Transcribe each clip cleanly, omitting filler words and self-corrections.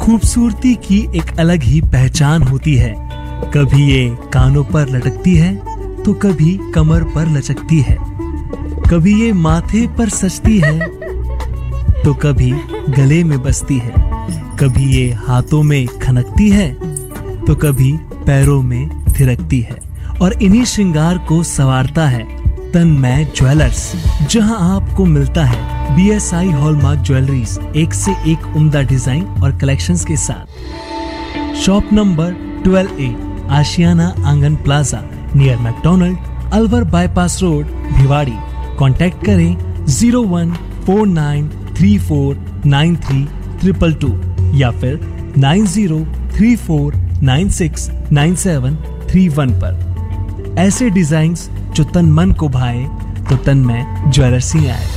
खूबसूरती की एक अलग ही पहचान होती है। कभी ये कानों पर लटकती है तो कभी कमर पर लचकती है, कभी ये माथे पर सजती है तो कभी गले में बसती है, कभी ये हाथों में खनकती है तो कभी पैरों में थिरकती है। और इन्हीं श्रृंगार को संवारता है तन्मय ज्वेलर्स, जहां आपको मिलता है BSI हॉलमार्क ज्वेलरीज एक से एक उम्दा डिजाइन और कलेक्शंस के साथ। शॉप नंबर 12A, आशियाना आंगन plaza, near McDonald, Alwar bypass road, Bhiwadi. Contact करें 0149349322 या फिर 9034969731 पर। ऐसे डिजाइन्स जो तन मन को भाए तो तन्मय ज्वेलर्स ही आए।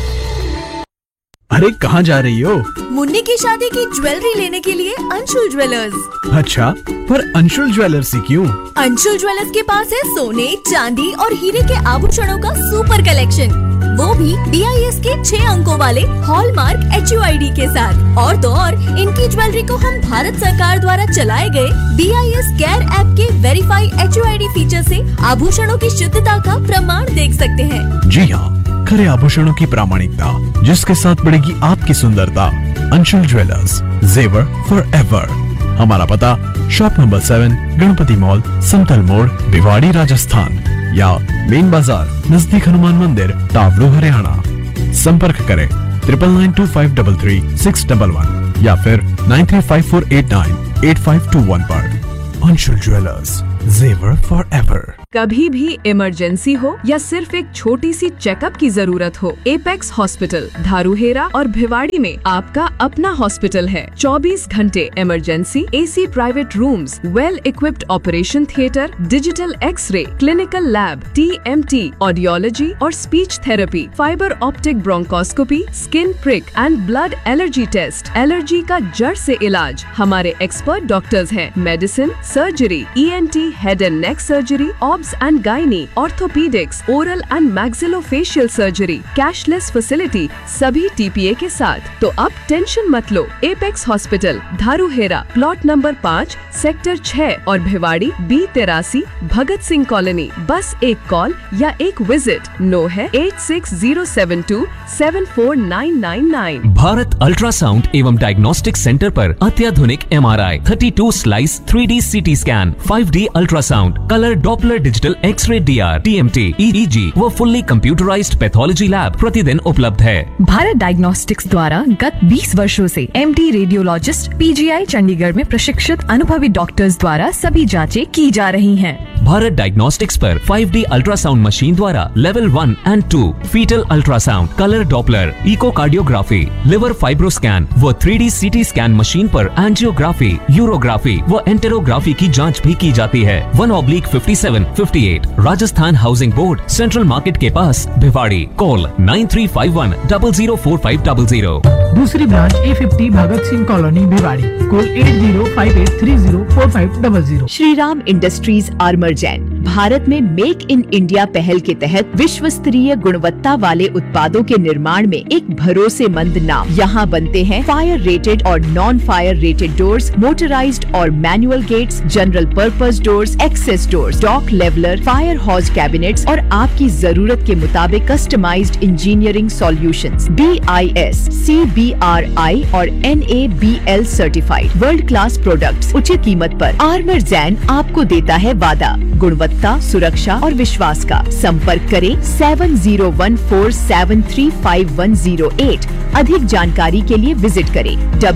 अरे कहाँ जा रही हो? मुन्नी की शादी की ज्वेलरी लेने के लिए अंशुल ज्वेलर्स। अच्छा, पर अंशुल ज्वेलर्स ही क्यों? अंशुल ज्वेलर्स के पास है सोने, चांदी और हीरे के आभूषणों का सुपर कलेक्शन, वो भी BIS के 6 अंकों वाले हॉलमार्क HUID के साथ। और तो और इनकी ज्वेलरी को हम भारत सरकार द्वारा चलाए गए BIS केयर ऐप के वेरीफाई HUID फीचर से आभूषणों की शुद्धता का प्रमाण देख सकते हैं। जी हाँ, खरे आभूषणों की प्रामाणिकता जिसके साथ बढ़ेगी आपकी सुंदरता। अंशुल ज्वेलर्स, जेवर फॉरएवर। हमारा पता शॉप नंबर 7, गणपति मॉल, समतल मोड़, भिवाड़ी, राजस्थान, या मेन बाजार नजदीक हनुमान मंदिर, टावड़ू, हरियाणा। संपर्क करें 9925333611 या फिर 9354898521 पर। अंशुल ज्वेलर्स, जेवर फॉरएवर। कभी भी इमरजेंसी हो या सिर्फ एक छोटी सी चेकअप की जरूरत हो, एपेक्स हॉस्पिटल धारूहेरा और भिवाड़ी में आपका अपना हॉस्पिटल है। 24 घंटे emergency, AC private rooms, well equipped operation theatre, digital x ray, clinical lab, TMT, audiology और speech therapy, fibre optic bronchoscopy, skin prick and blood allergy test, allergy का जड़ से इलाज। हमारे एक्सपर्ट डॉक्टर्स हैं। Medicine, surgery, ENT, head and neck surgery, obs and gynae, orthopaedics, oral and maxillofacial surgery, cashless facility, सभी TPA के साथ। तो अब टेंशन मत लो। Apex hospital धारूहेरा, plot number 5, sector 6 और भिवाड़ी B83, भगत सिंह कॉलोनी। बस एक कॉल या एक विजिट। नो है 8607274999। भारत अल्ट्रासाउंड एवं डायग्नोस्टिक सेंटर पर अत्याधुनिक MRI, 32 slice 3D CT scan, 5D ultrasound, colour Doppler digital x ray DR, TMT, EEG व फुल्ली कंप्यूटराइज्ड पैथोलॉजी लैब प्रतिदिन उपलब्ध है। भारत डायग्नोस्टिक्स द्वारा गत 20 वर्षों से MD रेडियोलॉजिस्ट PGI चंडीगढ़ में प्रशिक्षित अनुभवी डॉक्टर्स द्वारा सभी जांचें की जा रही हैं। भारत डायग्नोस्टिक्स पर 5D अल्ट्रासाउंड मशीन द्वारा level 1 and 2 fetal ultrasound, colour Doppler, echocardiography, liver fibroscan व 3D CT स्कैन मशीन पर एंजियोग्राफी, यूरोग्राफी व एंटेरोग्राफी की जांच भी की जाती है। 1/5758 Rajasthan housing board, central market के पास, भिवाड़ी। कॉल 9351004500। दूसरी branch A50 Bhagat Singh colony, Bhiwadi. Call 8058304500। Shri Ram industries armour Jain Bharat में मेक इन इंडिया पहल के तहत विश्व स्तरीय गुणवत्ता वाले उत्पादों के निर्माण में एक भरोसेमंद नाम। यहाँ बनते हैं फायर रेटेड और non fire rated doors, motorised और manual gets, general purpose doors, access doors, dock leveller, fire हॉज cabinets और आपकी जरूरत के मुताबिक customised engineering solutions. BIS, CBRI और NABL certified world class products उचित कीमत पर। आर्मर जैन आपको देता है वादा, गुणवत्ता, सुरक्षा और विश्वास का। संपर्क करें 7014735108। अधिक जानकारी के लिए विजिट करें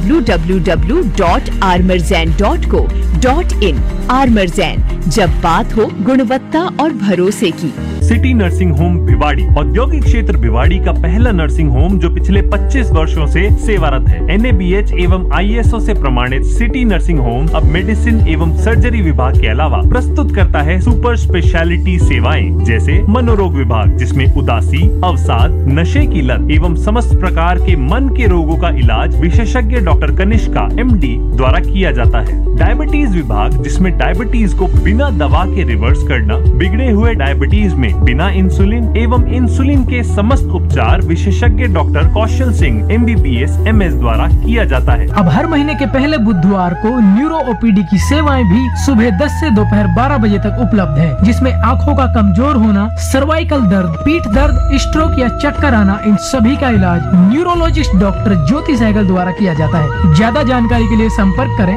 www.armorzain.co.in। आर्मर जैन, जब बात हो गुणवत्ता और भरोसे की। सिटी नर्सिंग होम भिवाड़ी औद्योगिक क्षेत्र भिवाड़ी का पहला नर्सिंग होम जो पिछले 25 वर्षों से सेवारत है। NABH एवं ISO से प्रमाणित सिटी नर्सिंग होम अब मेडिसिन एवं सर्जरी विभाग के अलावा प्रस्तुत करता है सुपर स्पेशलिटी सेवाएं, जैसे मनोरोग विभाग जिसमें उदासी, अवसाद, नशे की लत एवं समस्त प्रकार के मन के रोगों का इलाज विशेषज्ञ डॉक्टर कनिष्का MD द्वारा किया जाता है। डायबिटीज विभाग जिसमें डायबिटीज को बिना दवा के रिवर्स करना, बिगड़े हुए डायबिटीज में बिना इंसुलिन एवं इंसुलिन के समस्त उपचार विशेषज्ञ डॉक्टर कौशल सिंह MBBS MS द्वारा किया जाता है। अब हर महीने के पहले बुधवार को न्यूरो OPD की सेवाएं भी सुबह 10 से दोपहर 12 बजे तक उपलब्ध है, जिसमें आँखों का कमजोर होना, सर्वाइकल दर्द, पीठ दर्द, स्ट्रोक या चक्कर आना, इन सभी का इलाज न्यूरोलॉजिस्ट डॉक्टर ज्योति सहगल द्वारा किया जाता है। ज्यादा जानकारी के लिए संपर्क करें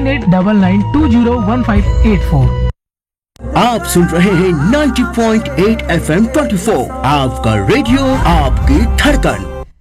9899201584। आप सुन रहे हैं 90.8 FM 24, आपका रेडियो, आपकी धड़कन।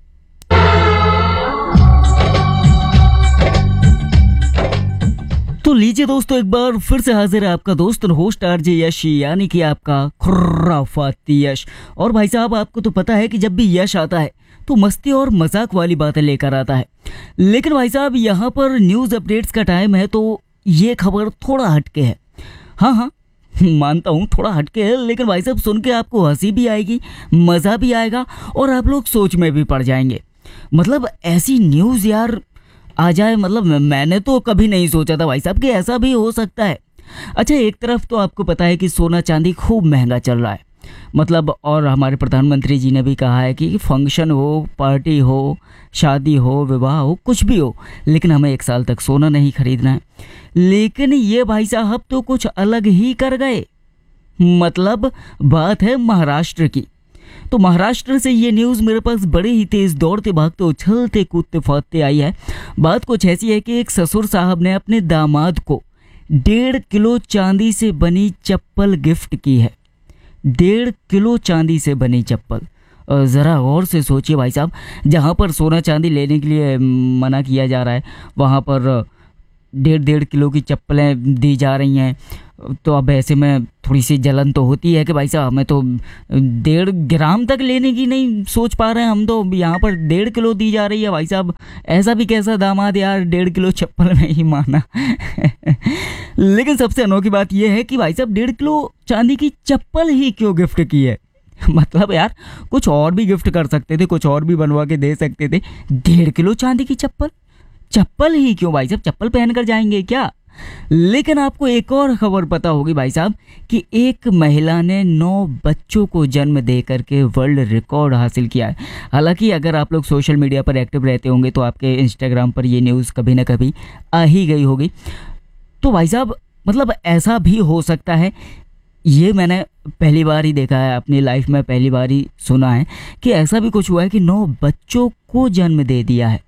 तो लीजिए दोस्तों, एक बार फिर से हाजिर है आपका दोस्त और होस्ट RJ यश, यानी कि आपका खुर्राफाती यश। और भाई साहब, आपको तो पता है कि जब भी यश आता है तो मस्ती और मजाक वाली बातें लेकर आता है। लेकिन भाई साहब, यहाँ पर न्यूज़ अपडेट्स का टाइम है, तो ये खबर थोड़ा हटके है। हाँ, मानता हूँ थोड़ा हटके है, लेकिन भाई साहब सुन के आपको हंसी भी आएगी, मज़ा भी आएगा और आप लोग सोच में भी पड़ जाएंगे। मतलब ऐसी न्यूज़ यार आ जाए, मतलब मैंने तो कभी नहीं सोचा था भाई साहब कि ऐसा भी हो सकता है। अच्छा, एक तरफ तो आपको पता है कि सोना चांदी खूब महंगा चल रहा है, मतलब, और हमारे प्रधानमंत्री जी ने भी कहा है कि फंक्शन हो, पार्टी हो, शादी हो, विवाह हो, कुछ भी हो, लेकिन हमें 1 साल तक सोना नहीं खरीदना है। लेकिन ये भाई साहब तो कुछ अलग ही कर गए। मतलब बात है महाराष्ट्र की। तो महाराष्ट्र से ये न्यूज़ मेरे पास बड़े ही तेज़ दौड़ते भागते उछलते कूदते फादते आई है। बात कुछ ऐसी है कि एक ससुर साहब ने अपने दामाद को 1.5 किलो चांदी से बनी चप्पल गिफ्ट की है। 1.5 किलो चांदी से बनी चप्पल। ज़रा गौर से सोचिए भाई साहब, जहाँ पर सोना चांदी लेने के लिए मना किया जा रहा है, वहाँ पर 1.5 किलो की चप्पलें दी जा रही हैं। तो अब ऐसे में थोड़ी सी जलन तो होती है कि भाई साहब हमें तो 1.5 ग्राम तक लेने की नहीं सोच पा रहे हैं हम, तो यहाँ पर 1.5 किलो दी जा रही है। भाई साहब ऐसा भी कैसा दामाद यार, 1.5 किलो चप्पल में ही माना। लेकिन सबसे अनोखी बात यह है कि भाई साहब 1.5 किलो चांदी की चप्पल ही क्यों गिफ्ट की है। मतलब यार कुछ और भी गिफ्ट कर सकते थे, कुछ और भी बनवा के दे सकते थे। 1.5 किलो चांदी की चप्पल ही क्यों भाई साहब? चप्पल पहनकर जाएंगे क्या? लेकिन आपको एक और खबर पता होगी भाई साहब कि एक महिला ने 9 बच्चों को जन्म दे करके वर्ल्ड रिकॉर्ड हासिल किया है। हालांकि अगर आप लोग सोशल मीडिया पर एक्टिव रहते होंगे तो आपके इंस्टाग्राम पर ये न्यूज़ कभी ना कभी आ ही गई होगी। तो भाई साहब मतलब ऐसा भी हो सकता है, ये मैंने पहली बार ही देखा है अपनी लाइफ में, पहली बार ही सुना है कि ऐसा भी कुछ हुआ है कि 9 बच्चों को जन्म दे दिया है।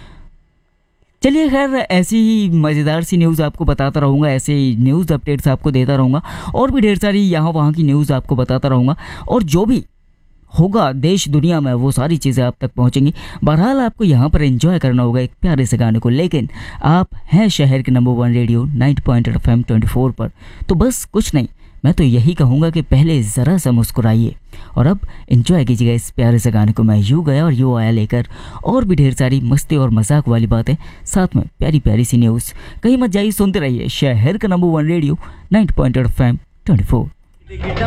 चलिए खैर, ऐसी ही मज़ेदार सी न्यूज़ आपको बताता रहूँगा, ऐसे ही न्यूज़ अपडेट्स आपको देता रहूँगा और भी ढेर सारी यहाँ वहाँ की न्यूज़ आपको बताता रहूँगा, और जो भी होगा देश दुनिया में वो सारी चीज़ें आप तक पहुँचेंगी। बहरहाल आपको यहाँ पर एंजॉय करना होगा एक प्यारे से गाने को, लेकिन आप हैं शहर के नंबर 1 रेडियो 90.8 FM 24 पर। तो बस कुछ नहीं, मैं तो यही कहूँगा कि पहले ज़रा सा मुस्कुराइए और अब एंजॉय कीजिएगा इस प्यारे से गाने को। मैं यूँ गया और यूँ आया लेकर और भी ढेर सारी मस्ती और मजाक वाली बातें, साथ में प्यारी प्यारी सी न्यूज़। कहीं मत जाइए, सुनते रहिए शहर का नंबर 1 रेडियो 90.8 FM 24।